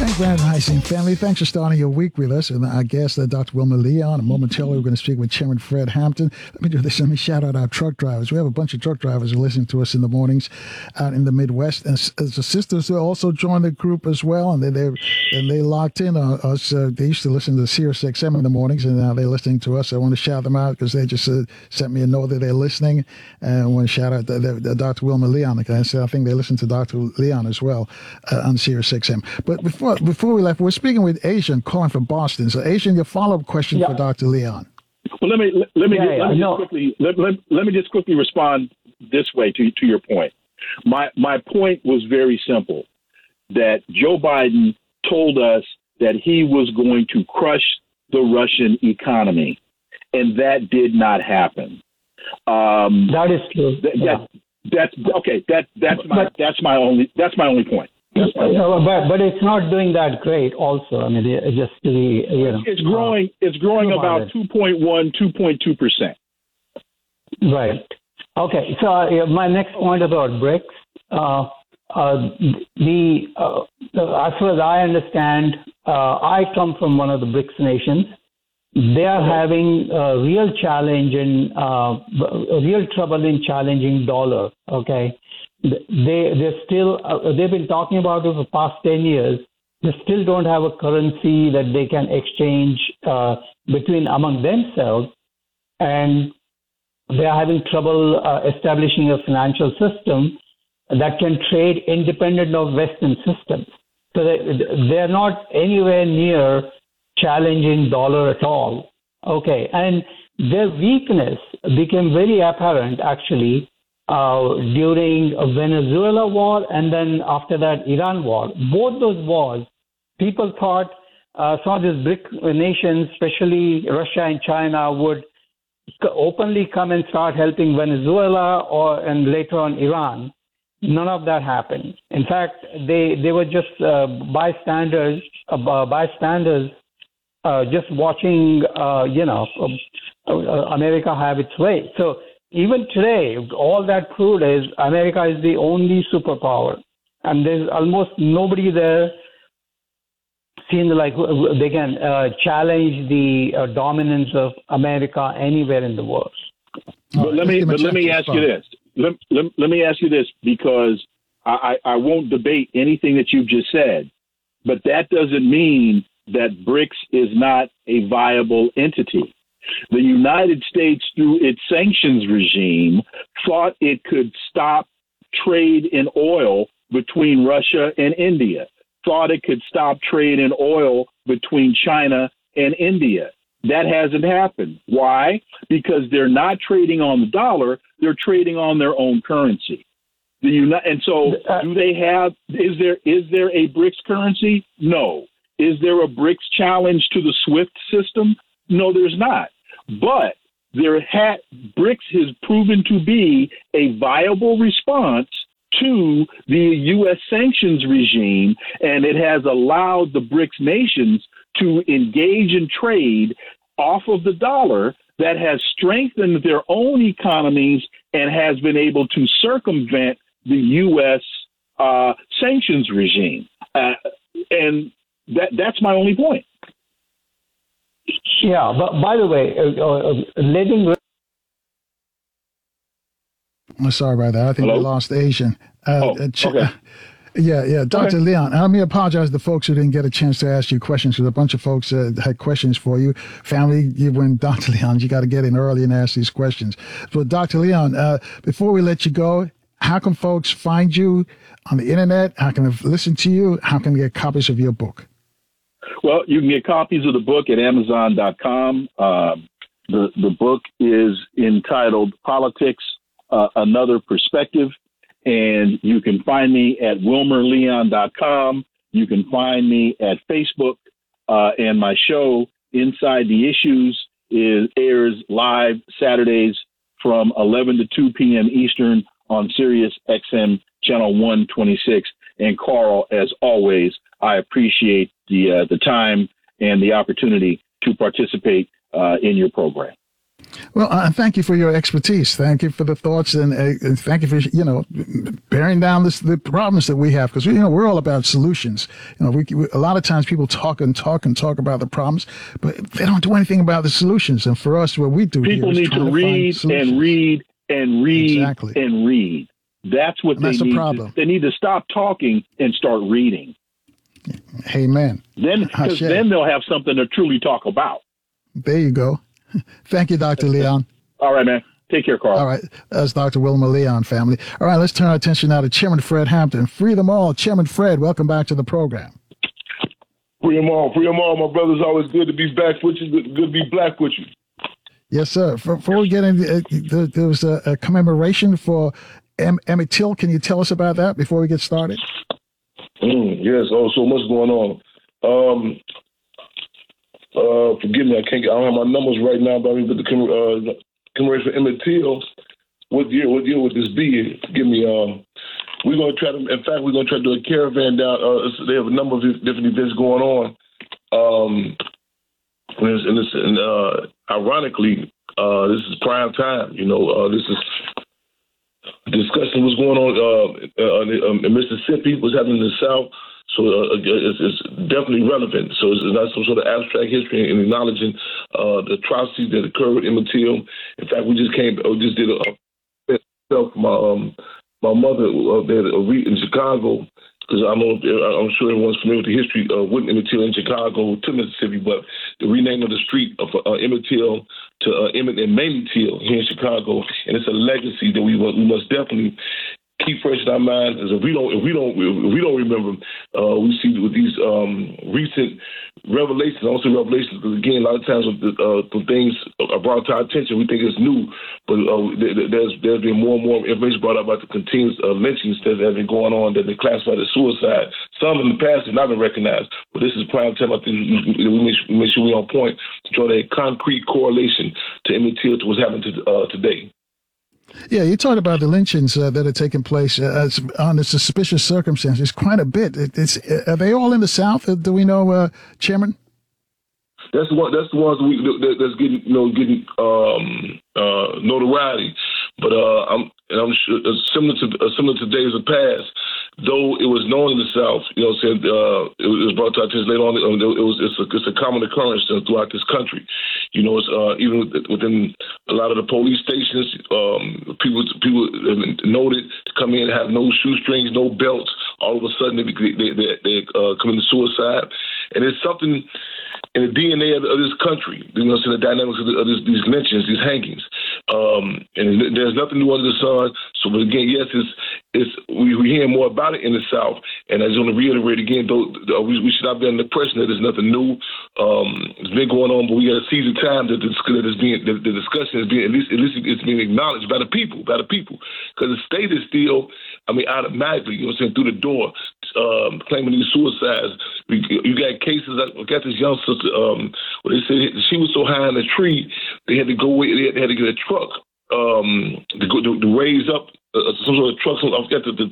Grand Rising family, thanks for starting your week with us. And our guest, Dr. Wilmer Leon. And momentarily, we're going to speak with Chairman Fred Hampton. Let me do this. Let me shout out our truck drivers. We have a bunch of truck drivers who listen to us in the mornings out in the Midwest. And the sisters who also joined the group as well. And they locked in on us. They used to listen to Sirius XM in the mornings, and now they're listening to us. I want to shout them out because they just sent me a note that they're listening. And I want to shout out Dr. Wilmer Leon. I think they listen to Dr. Leon as well on Sirius XM. But before we left, we're speaking with Asian calling from Boston. So, Asian, your follow-up question for Dr. Leon. Well, let me just quickly respond this way to your point. My point was very simple: that Joe Biden told us that he was going to crush the Russian economy, and that did not happen. That is true. That's okay. That's my only point. But it's not doing that great. Also, I mean, just to be, it's growing. It's growing about 2.2%. Right. Okay. So my next point about BRICS. As far as I understand, I come from one of the BRICS nations. They are having a real challenge real trouble in challenging dollar. Okay. They're still they've been talking about it for the past 10 years. They still don't have a currency that they can exchange among themselves, and they are having trouble establishing a financial system that can trade independent of Western systems. So they're not anywhere near challenging dollar at all. Okay, and their weakness became very apparent actually during Venezuela war, and then after that Iran war. Both those wars, people thought some of these BRIC nations, especially Russia and China, would openly come and start helping Venezuela and later on Iran. None of that happened. In fact, they were just bystanders, just watching America have its way. So even today, all that proved is America is the only superpower, and there's almost nobody there seems like they can challenge the dominance of America anywhere in the world. But let me ask you this. Let me ask you this, because I won't debate anything that you've just said, but that doesn't mean that BRICS is not a viable entity. The United States, through its sanctions regime, thought it could stop trade in oil between Russia and India, thought it could stop trade in oil between China and India. That hasn't happened. Why? Because they're not trading on the dollar, they're trading on their own currency. And so do they have, is there a BRICS currency? No. Is there a BRICS challenge to the SWIFT system? No, there's not. But BRICS has proven to be a viable response to the U.S. sanctions regime, and it has allowed the BRICS nations to engage in trade off of the dollar that has strengthened their own economies and has been able to circumvent the U.S. Sanctions regime. And that's my only point. Yeah, but by the way, I'm sorry about that. I think we lost Asian. Okay. Yeah. Dr. Leon, let me apologize to the folks who didn't get a chance to ask you questions, because a bunch of folks had questions for you. Family, when Dr. Leon, you got to get in early and ask these questions. But Dr. Leon, before we let you go, how can folks find you on the internet? How can they listen to you? How can they get copies of your book? Well, you can get copies of the book at Amazon.com. The book is entitled Politics, Another Perspective. And you can find me at WilmerLeon.com. You can find me at Facebook. And my show, Inside the Issues, airs live Saturdays from 11 to 2 p.m. Eastern on Sirius XM Channel 126. And Carl, as always, I appreciate the time and the opportunity to participate in your program. Well, thank you for your expertise. Thank you for the thoughts, and thank you for bearing down the problems that we have, because we're all about solutions. We a lot of times people talk about the problems, but they don't do anything about the solutions. And for us, what we do, people need to read and read and read and read. That's what they need. Problem. They need to stop talking and start reading. Amen. Then they'll have something to truly talk about. There you go. Thank you, Dr. Leon. All right, man. Take care, Carl. All right. That's Dr. Wilma Leon, family. All right, let's turn our attention now to Chairman Fred Hampton. Free them all. Chairman Fred, welcome back to the program. Free them all. Free them all. My brother's always good to be back with you. Good to be black with you. Yes, sir. Before we get into there was a commemoration for Emmett Till. Can you tell us about that before we get started? Yes. Oh, so much going on. Forgive me, I don't have my numbers right now, but the commemoration for Emmett Till. What year would this be? Forgive me. We're going to try to. In fact, we're going to try to do a caravan down. They have a number of different events going on. Ironically, this is prime time. This is discussing what's going on in Mississippi, what's happening in the South. So it's definitely relevant. So it's not some sort of abstract history in acknowledging the atrocities that occurred with Emmett Till. In fact, we just did a my mother there in Chicago, because I'm sure everyone's familiar with the history of Emmett Till in Chicago to Mississippi, but the rename of the street of Emmett Till to Emmett and Mamie Till here in Chicago, and it's a legacy that we must definitely keep fresh in our minds. As if we don't remember, we see with these recent revelations. I don't say revelations because again, a lot of times when things are brought to our attention, we think it's new. But there's been more and more information brought up about the continuous lynchings that have been going on that they classified as suicide. Some in the past have not been recognized, but this is prime time. I think we make sure we're on point to draw that concrete correlation to Emmett Till to what's happening today. Yeah, you talked about the lynchings that are taking place under suspicious circumstances quite a bit. Are they all in the South? Do we know, Chairman? That's the ones that's getting notoriety. But I'm sure similar to days of past. Though it was known in the South, it was brought to our attention later on. It's a common occurrence throughout this country. It's even within a lot of the police stations, people noted to come in and have no shoestrings, no belts. All of a sudden, they commit suicide, and it's something in the DNA of this country. The dynamics of these lynchings, these hangings, and there's nothing new under the sun. So, but again, yes, we're hearing more about it in the South, and I just want to reiterate again, though, we should not be under the impression that there's nothing new. It's been going on, but we got to seize the time that the discussion is being at least it's being acknowledged by the people, because the state is still, automatically, through the door, claiming these suicides. You got cases. I got this young sister where they said she was so high in a tree they had to go. They had to get a truck to raise up some sort of truck. I forgot the